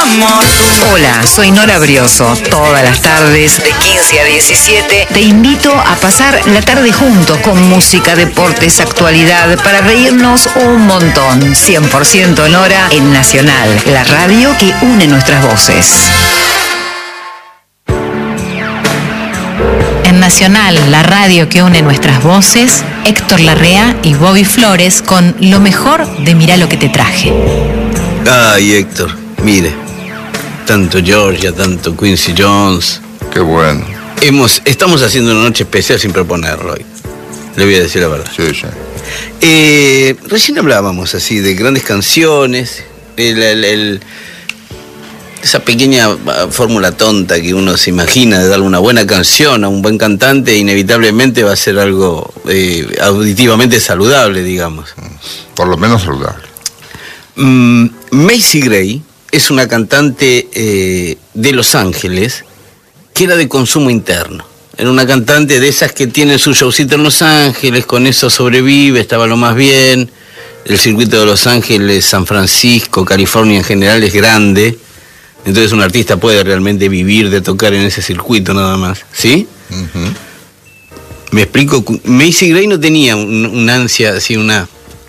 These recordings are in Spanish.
Hola, soy Nora Brioso. Todas las tardes, de 15 a 17, te invito a pasar la tarde juntos con música, deportes, actualidad, para reírnos un montón. 100% Nora en Nacional, la radio que une nuestras voces. En Nacional, la radio que une nuestras voces, Héctor Larrea y Bobby Flores con lo mejor de Mirá lo que te traje. Ay, Héctor, mire, tanto Georgia, tanto Quincy Jones. Qué bueno. Estamos haciendo una noche especial sin proponerlo hoy. Le voy a decir la verdad. Sí, sí. Recién hablábamos así de grandes canciones, esa pequeña fórmula tonta que uno se imagina de darle una buena canción a un buen cantante, inevitablemente va a ser algo auditivamente saludable, digamos. Por lo menos saludable. Macy Gray es una cantante de Los Ángeles que era de consumo interno. Era una cantante de esas que tienen su showcito en Los Ángeles, con eso sobrevive, estaba lo más bien. El circuito de Los Ángeles, San Francisco, California en general es grande. Entonces un artista puede realmente vivir de tocar en ese circuito nada más, ¿sí? Uh-huh. Me explico, Macy Gray no tenía una ansia, así una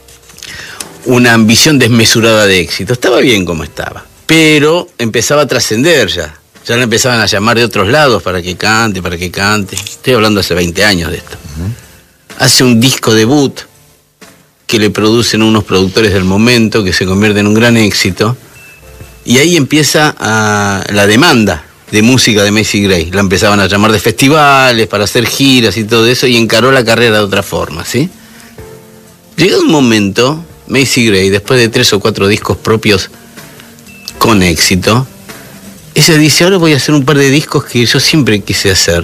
ambición desmesurada de éxito. Estaba bien como estaba, pero empezaba a trascender ya. Ya le empezaban a llamar de otros lados para que cante. Estoy hablando hace 20 años de esto. Uh-huh. Hace un disco debut que le producen unos productores del momento, que se convierte en un gran éxito. Y ahí empieza la demanda de música de Macy Gray. La empezaban a llamar de festivales para hacer giras y todo eso, y encaró la carrera de otra forma, ¿sí? Llegado un momento, Macy Gray, después de 3 o 4 discos propios con éxito, ella dice, ahora voy a hacer un par de discos que yo siempre quise hacer,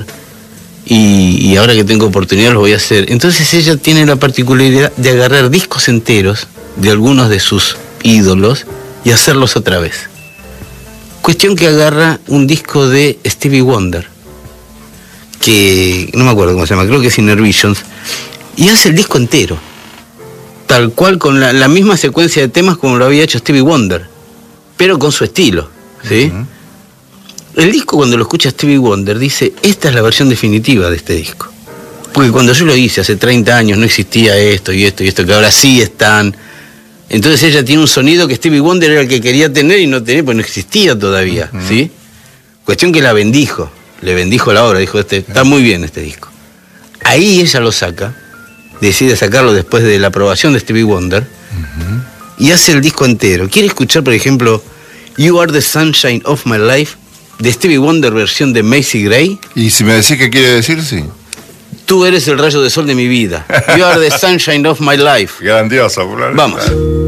y ahora que tengo oportunidad los voy a hacer. Entonces ella tiene la particularidad de agarrar discos enteros de algunos de sus ídolos y hacerlos otra vez. Cuestión que agarra un disco de Stevie Wonder, que no me acuerdo cómo se llama, creo que es Inner Visions, y hace el disco entero, tal cual, con la misma secuencia de temas como lo había hecho Stevie Wonder, pero con su estilo, ¿sí? Uh-huh. El disco, cuando lo escucha Stevie Wonder, dice, esta es la versión definitiva de este disco. Porque cuando yo lo hice hace 30 años no existía esto y esto y esto, que ahora sí están. Entonces ella tiene un sonido que Stevie Wonder era el que quería tener y no tenía, pues no existía todavía, uh-huh. ¿Sí? Cuestión que le bendijo la obra, dijo, está muy bien este disco. Ahí ella lo saca, decide sacarlo después de la aprobación de Stevie Wonder, uh-huh. Y hace el disco entero. ¿Quiere escuchar, por ejemplo, You Are the Sunshine of My Life, de Stevie Wonder, versión de Macy Gray? Y si me decís qué quiere decir, sí. Tú eres el rayo de sol de mi vida. You are the sunshine of my life. Grandiosa, por la Vamos.